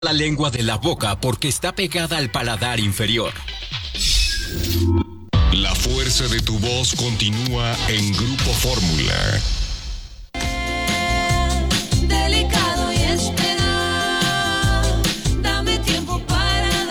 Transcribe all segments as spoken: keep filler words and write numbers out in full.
La lengua de la boca porque está pegada al paladar inferior. La fuerza de tu voz continúa en Grupo Fórmula. Delicado y esperar, dame tiempo para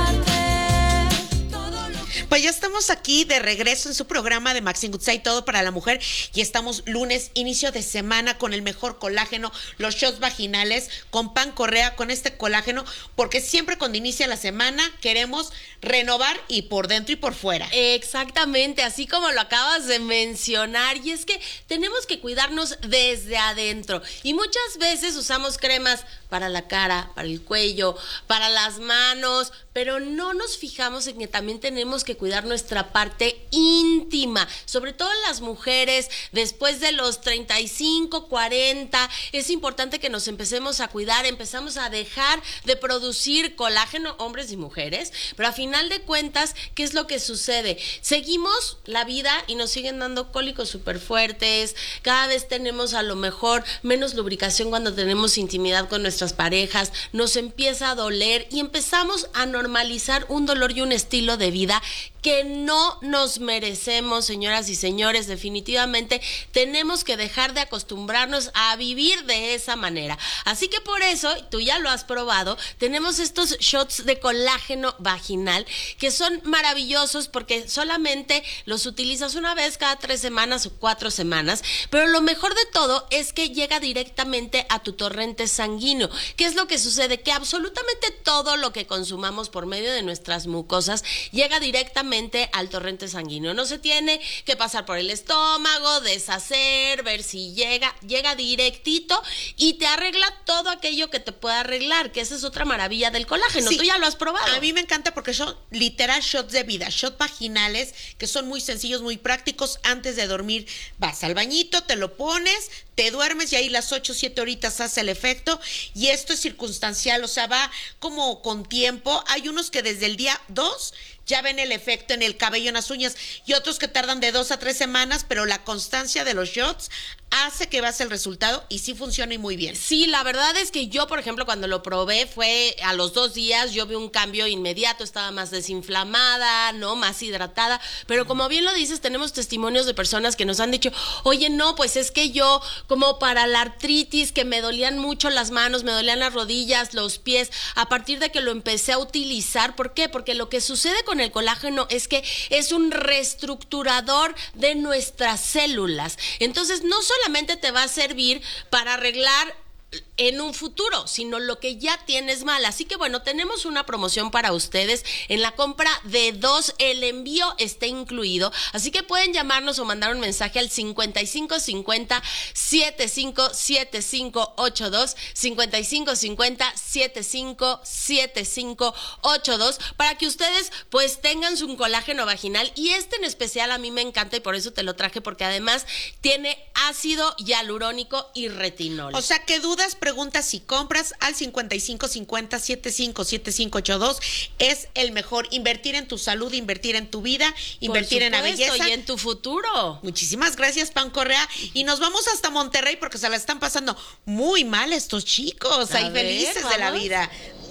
darte todo lo que... Pues ya estamos aquí de regreso en su programa de Maxine Goodside, todo para la mujer, y estamos lunes, inicio de semana, con el mejor colágeno, los shots vaginales, con Pan Correa, con este colágeno, porque siempre cuando inicia la semana queremos renovar y por dentro y por fuera. Exactamente, así como lo acabas de mencionar, y es que tenemos que cuidarnos desde adentro, y muchas veces usamos cremas para la cara, para el cuello, para las manos, pero no nos fijamos en que también tenemos que cuidar nuestra parte íntima, sobre todo las mujeres después de los treinta y cinco, cuarenta, es importante que nos empecemos a cuidar, empezamos a dejar de producir colágeno, hombres y mujeres, pero a final de cuentas, ¿qué es lo que sucede? Seguimos la vida y nos siguen dando cólicos súper fuertes, cada vez tenemos a lo mejor menos lubricación cuando tenemos intimidad con nuestras parejas, nos empieza a doler y empezamos a normalizar un dolor y un estilo de vida que no nos merecemos, señoras y señores. Definitivamente tenemos que dejar de acostumbrarnos a vivir de esa manera. Así que por eso, tú ya lo has probado, tenemos estos shots de colágeno vaginal que son maravillosos porque solamente los utilizas una vez cada tres semanas o cuatro semanas, pero lo mejor de todo es que llega directamente a tu torrente sanguíneo. ¿Qué es lo que sucede? Que absolutamente todo lo que consumamos por medio de nuestras mucosas llega directamente al torrente sanguíneo. No se tiene que pasar por el estómago, deshacer, ver si llega, llega directito y te arregla todo aquello que te pueda arreglar, que esa es otra maravilla del colágeno. Sí, tú ya lo has probado. A mí me encanta porque son literal shots de vida, shots vaginales que son muy sencillos, muy prácticos. Antes de dormir vas al bañito, te lo pones, te duermes y ahí las ocho o siete horitas hace el efecto, y esto es circunstancial, o sea, va como con tiempo. Hay unos que desde el día dos ya ven el efecto en el cabello, en las uñas, y otros que tardan de dos a tres semanas, pero la constancia de los shots hace que veas el resultado y sí funciona y muy bien. Sí, la verdad es que yo, por ejemplo, cuando lo probé fue a los dos días, yo vi un cambio inmediato, estaba más desinflamada, ¿no? Más hidratada, pero como bien lo dices, tenemos testimonios de personas que nos han dicho, oye, no, pues es que yo, como para la artritis, que me dolían mucho las manos, me dolían las rodillas, los pies, a partir de que lo empecé a utilizar, ¿por qué? Porque lo que sucede con el colágeno es que es un reestructurador de nuestras células, entonces no solamente te va a servir para arreglar en un futuro, sino lo que ya tienes mal. Así que bueno, tenemos una promoción para ustedes. En la compra de dos, el envío está incluido. Así que pueden llamarnos o mandar un mensaje al cincuenta y cinco cincuenta, setenta y cinco setenta y cinco ochenta y dos, cincuenta y cinco cincuenta, setenta y cinco setenta y cinco ochenta y dos, para que ustedes pues tengan su colágeno vaginal. Y este en especial a mí me encanta y por eso te lo traje, porque además tiene ácido hialurónico y retinol. O sea, ¿qué dudas? Preguntas si compras al cincuenta y cinco cincuenta, setenta y cinco setenta y cinco ochenta y dos. Es el mejor. Invertir en tu salud, invertir en tu vida, invertir en la belleza y en tu futuro. Muchísimas gracias, Pan Correa. Y nos vamos hasta Monterrey porque se la están pasando muy mal estos chicos. A Ahí ver, felices vamos. de la vida.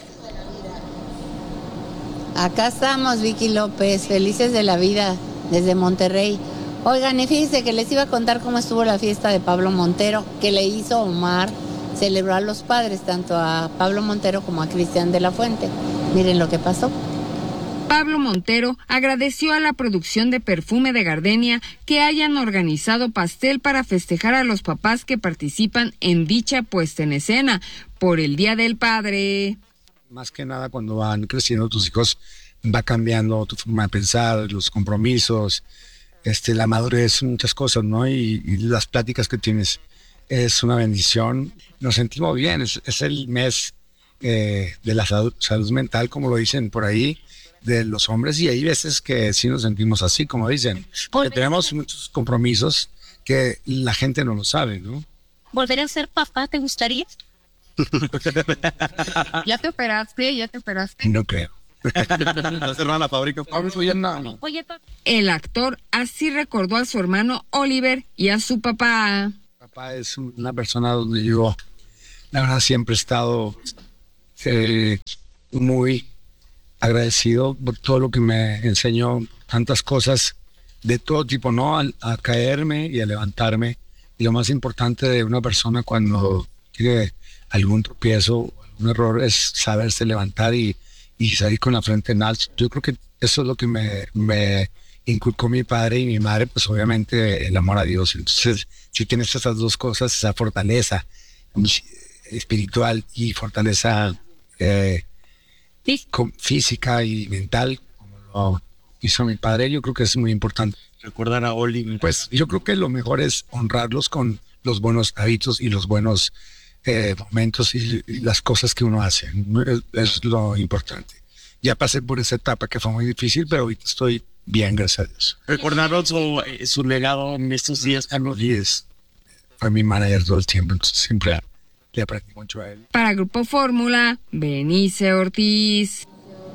Acá estamos, Vicky López, felices de la vida desde Monterrey. Oigan, y fíjense que les iba a contar cómo estuvo la fiesta de Pablo Montero, que le hizo Omar. Celebró a los padres, tanto a Pablo Montero como a Cristian de la Fuente. Miren lo que pasó. Pablo Montero agradeció a la producción de Perfume de Gardenia que hayan organizado pastel para festejar a los papás que participan en dicha puesta en escena por el Día del Padre. Más que nada, cuando van creciendo tus hijos, va cambiando tu forma de pensar, los compromisos, este, la madurez, muchas cosas, ¿no? Y, y las pláticas que tienes. Es una bendición. Nos sentimos bien. Es, es el mes eh, de la salud, salud mental, como lo dicen por ahí, de los hombres. Y hay veces que sí nos sentimos así, como dicen. Porque tenemos muchos compromisos que la gente no lo sabe, ¿no? ¿Volver a ser papá te gustaría? ¿Ya te operaste? ¿Ya te operaste? No creo. El actor así recordó a su hermano Oliver y a su papá. Papá es una persona donde yo, la verdad, siempre he estado eh, muy agradecido por todo lo que me enseñó, tantas cosas de todo tipo, ¿no? A, a caerme y a levantarme. Y lo más importante de una persona cuando tiene algún tropiezo, algún error, es saberse levantar y, y salir con la frente en alto. Yo creo que eso es lo que me, me inculcó mi padre y mi madre, pues obviamente el amor a Dios. Entonces, si tienes esas dos cosas, esa fortaleza espiritual y fortaleza eh, física y mental, como lo hizo mi padre, yo creo que es muy importante. Recordar a Oli. Pues yo creo que lo mejor es honrarlos con los buenos hábitos y los buenos eh, momentos y, y las cosas que uno hace. Es, es lo importante. Ya pasé por esa etapa que fue muy difícil, pero ahorita estoy bien, gracias a Dios. Recordaron su, su legado en estos días, Carlos. Y es, fue mi manager todo el tiempo, entonces siempre le aprendí mucho a él. Para Grupo Fórmula, Benice Ortiz.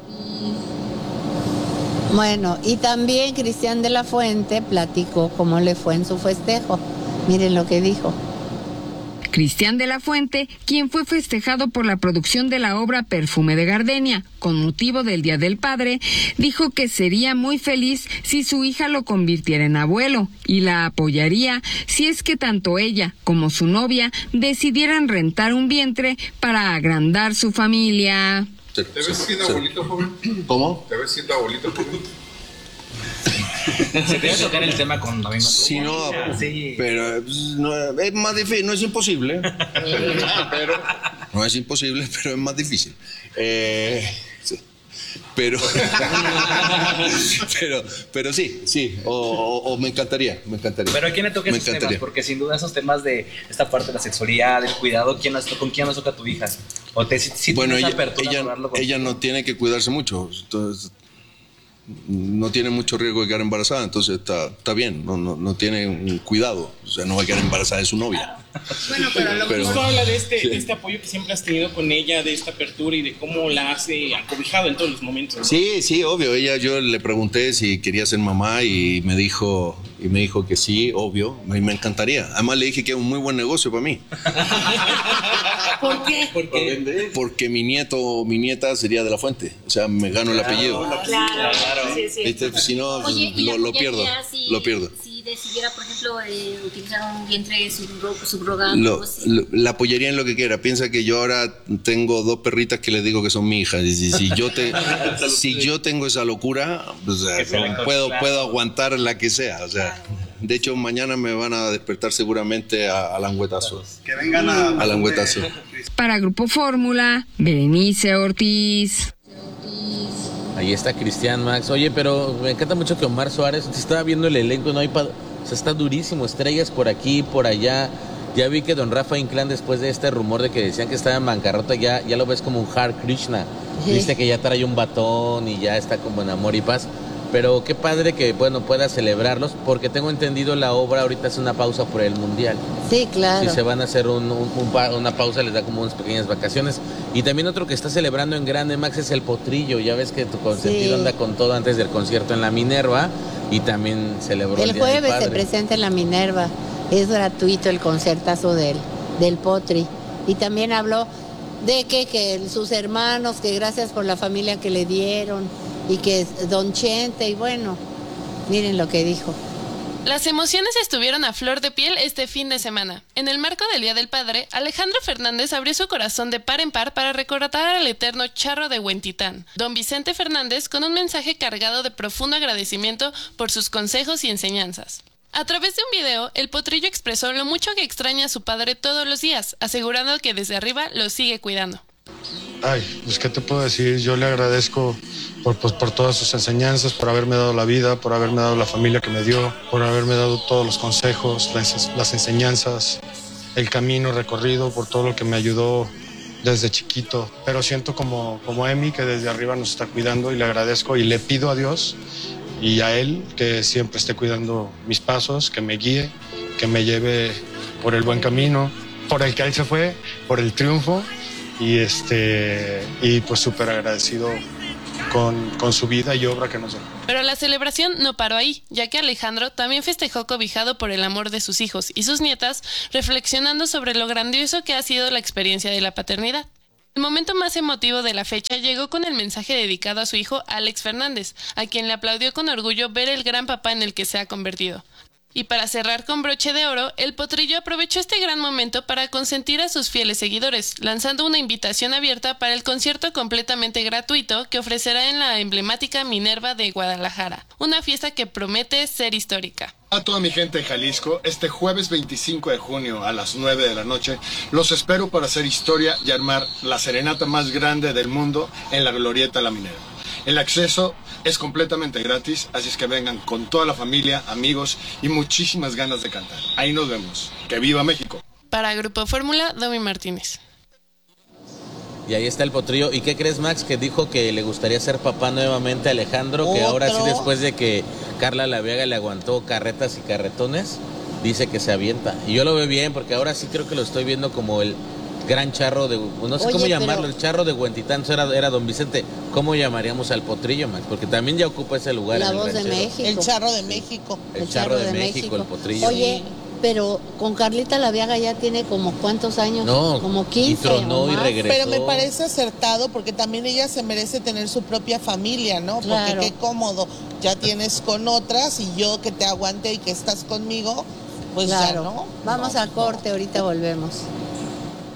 Bueno, y también Cristian de la Fuente platicó cómo le fue en su festejo. Miren lo que dijo. Cristian de la Fuente, quien fue festejado por la producción de la obra Perfume de Gardenia, con motivo del Día del Padre, dijo que sería muy feliz si su hija lo convirtiera en abuelo y la apoyaría si es que tanto ella como su novia decidieran rentar un vientre para agrandar su familia. ¿Te ves siendo abuelito, joven? ¿Cómo? ¿Te ves siendo abuelito, joven? Se te va a tocar el tema con David. Sí, no, sí. Pero no, es más difícil, no es imposible. pero, no es imposible, pero es más difícil. Eh, sí. Pero, pero, pero sí, sí, o, o, o me encantaría, me encantaría. Pero ¿a quién le toca esos temas? Porque sin duda esos temas de esta parte de la sexualidad, del cuidado, ¿quién las, ¿con quién las toca tu hija? O te, si, si bueno, ella, apertura ella, ella no tiene que cuidarse mucho, entonces no tiene mucho riesgo de quedar embarazada, entonces está, está bien, no, no, no tiene un cuidado, o sea, no va a quedar embarazada de su novia. Bueno, pero lo que justo habla de este, sí. de este apoyo que siempre has tenido con ella, de esta apertura y de cómo la has eh, acobijado en todos los momentos, ¿no? Sí, sí, obvio. Ella, yo le pregunté si quería ser mamá y me dijo, y me dijo que sí, obvio, y me encantaría. Además le dije que es un muy buen negocio para mí. ¿Por qué? ¿Por qué? Porque mi nieto o mi nieta sería de la Fuente, o sea, me gano el apellido. Claro, claro. Sí, sí. ¿Viste? Si no, Oye, lo, lo pierdo, si, lo pierdo. Si decidiera, por ejemplo, eh, utilizar un vientre subrogado, lo, lo, la apoyaría en lo que quiera. Piensa que yo ahora tengo dos perritas que les digo que son mi hija. Y si, si, yo, te, si yo tengo esa locura, pues, o sea, puedo, puedo aguantar la que sea. O sea, de hecho, mañana me van a despertar seguramente a, a languetazo. Que vengan a... A languetazo. Para Grupo Fórmula, Berenice Ortiz. Ahí está Cristian, Max. Oye, pero me encanta mucho que Omar Suárez, te estaba viendo el elenco, no hay pa... o sea, está durísimo, estrellas por aquí, por allá. Ya vi que don Rafa Inclán, después de este rumor de que decían que estaba en bancarrota, ya, ya lo ves como un Hare Krishna. Sí. Viste que ya trae un batón y ya está como en amor y paz. Pero qué padre que, bueno, pueda celebrarlos, porque tengo entendido la obra ahorita es una pausa por el Mundial. Sí, claro. Si se van a hacer un, un, un, una pausa, les da como unas pequeñas vacaciones. Y también otro que está celebrando en grande, Max, es el Potrillo. Ya ves que tu consentido sí. anda con todo antes del concierto en la Minerva y también celebró el, el Día del jueves Padre. Se presenta en la Minerva. Es gratuito el concertazo del, del Potri. Y también habló de que, que sus hermanos, que gracias por la familia que le dieron, y que Don Chente, y bueno, miren lo que dijo. Las emociones estuvieron a flor de piel este fin de semana. En el marco del Día del Padre, Alejandro Fernández abrió su corazón de par en par para recordar al eterno charro de Huentitán, don Vicente Fernández, con un mensaje cargado de profundo agradecimiento por sus consejos y enseñanzas. A través de un video, el Potrillo expresó lo mucho que extraña a su padre todos los días, asegurando que desde arriba lo sigue cuidando. Ay, pues qué te puedo decir, yo le agradezco por, pues, por todas sus enseñanzas, por haberme dado la vida, por haberme dado la familia que me dio, por haberme dado todos los consejos, las, las enseñanzas, el camino recorrido, por todo lo que me ayudó desde chiquito. Pero siento como, como Emi que desde arriba nos está cuidando y le agradezco y le pido a Dios y a Él que siempre esté cuidando mis pasos, que me guíe, que me lleve por el buen camino, por el que Él se fue, por el triunfo. Y, este, y pues súper agradecido con, con su vida y obra que nos dejó. Pero la celebración no paró ahí, ya que Alejandro también festejó cobijado por el amor de sus hijos y sus nietas, reflexionando sobre lo grandioso que ha sido la experiencia de la paternidad. El momento más emotivo de la fecha llegó con el mensaje dedicado a su hijo Alex Fernández, a quien le aplaudió con orgullo ver el gran papá en el que se ha convertido. Y para cerrar con broche de oro, el Potrillo aprovechó este gran momento para consentir a sus fieles seguidores, lanzando una invitación abierta para el concierto completamente gratuito que ofrecerá en la emblemática Minerva de Guadalajara, una fiesta que promete ser histórica. A toda mi gente de Jalisco, este jueves veinticinco de junio a las nueve de la noche, los espero para hacer historia y armar la serenata más grande del mundo en la Glorieta La Minerva. El acceso es completamente gratis, así es que vengan con toda la familia, amigos y muchísimas ganas de cantar. Ahí nos vemos. ¡Que viva México! Para Grupo Fórmula, Domi Martínez. Y ahí está el Potrillo. ¿Y qué crees, Max? Que dijo que le gustaría ser papá nuevamente a Alejandro, que ¿Otro? ahora sí, después de que Carla Laviaga le aguantó carretas y carretones, dice que se avienta. Y yo lo veo bien, porque ahora sí creo que lo estoy viendo como el gran charro de... No sé Oye, cómo pero- llamarlo, el charro de Huentitán, eso era, era don Vicente. ¿Cómo llamaríamos al Potrillo, Max? Porque también ya ocupa ese lugar. La en el voz de ranchero. México. El charro de México. El, charro, de, México, el Potrillo. Oye, pero con Carlita Laviaga ya tiene como ¿cuántos años? No, como quince. y tronó o y más. regresó. Pero me parece acertado porque también ella se merece tener su propia familia, ¿no? Claro. Porque qué cómodo. Ya tienes con otras y yo que te aguante y que estás conmigo, pues Claro. ya no. Vamos No, al corte, ahorita volvemos.